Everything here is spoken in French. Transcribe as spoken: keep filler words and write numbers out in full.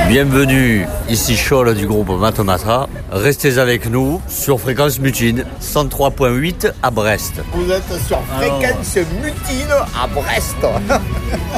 Bienvenue, ici Scholl du groupe Matomata. Restez avec nous sur Fréquence Mutine, cent trois virgule huit à Brest. Vous êtes sur Fréquence Mutine à Brest.